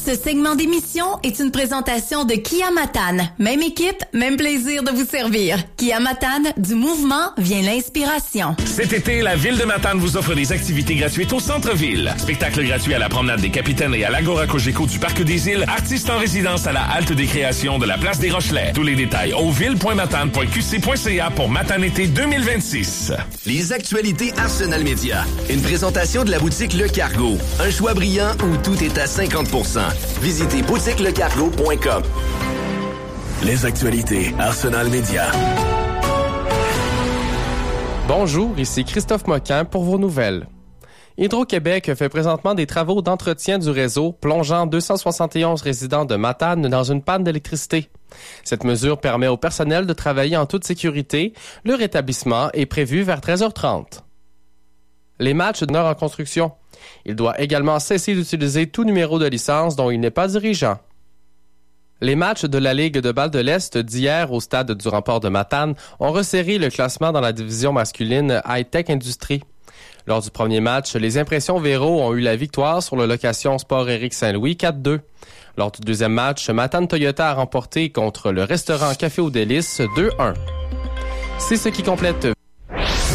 Ce segment d'émission est une présentation de Kia Matane. Même équipe, même plaisir de vous servir. Kia Matane, du mouvement vient l'inspiration. Cet été, la Ville de Matane vous offre des activités gratuites au centre-ville. Spectacle gratuit à la promenade des Capitaines et à l'Agora Cogeco du Parc des Îles. Artistes en résidence à la halte des créations de la place des Rochelais. Tous les détails au ville.matane.qc.ca pour Matane été 2026. Les actualités Arsenal Média. Une présentation de la boutique Le Cargo. Un choix brillant où tout est à 50%. Visitez boutiquelecargo.com. Les actualités Arsenal Média. Bonjour, ici Christophe Moquin pour vos nouvelles. Hydro-Québec fait présentement des travaux d'entretien du réseau, plongeant 271 résidents de Matane dans une panne d'électricité. Cette mesure permet au personnel de travailler en toute sécurité. Le rétablissement est prévu vers 13h30. Les matchs demeurent en construction. Il doit également cesser d'utiliser tout numéro de licence dont il n'est pas dirigeant. Les matchs de la Ligue de balle de l'Est d'hier au stade du Rempart de Matane ont resserré le classement dans la division masculine High-Tech Industrie. Lors du premier match, les Impressions Véro ont eu la victoire sur le location Sport Éric Saint-Louis 4-2. Lors du deuxième match, Matane Toyota a remporté contre le restaurant Café aux Délices 2-1. C'est ce qui complète